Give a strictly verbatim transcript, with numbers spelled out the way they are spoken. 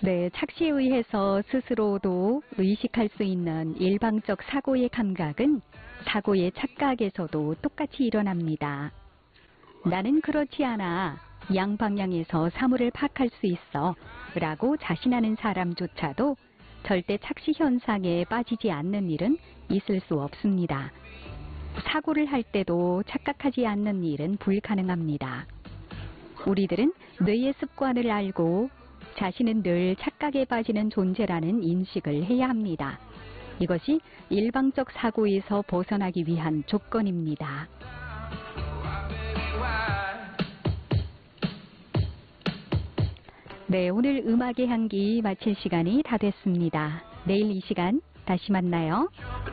네, 착시에 의해서 스스로도 의식할 수 있는 일방적 사고의 감각은 사고의 착각에서도 똑같이 일어납니다. 나는 그렇지 않아. 양방향에서 사물을 파악할 수 있어. 라고 자신하는 사람조차도 절대 착시 현상에 빠지지 않는 일은 있을 수 없습니다. 사고를 할 때도 착각하지 않는 일은 불가능합니다. 우리들은 뇌의 습관을 알고 자신은 늘 착각에 빠지는 존재라는 인식을 해야 합니다. 이것이 일방적 사고에서 벗어나기 위한 조건입니다. 네, 오늘 음악의 향기 마칠 시간이 다 됐습니다. 내일 이 시간 다시 만나요.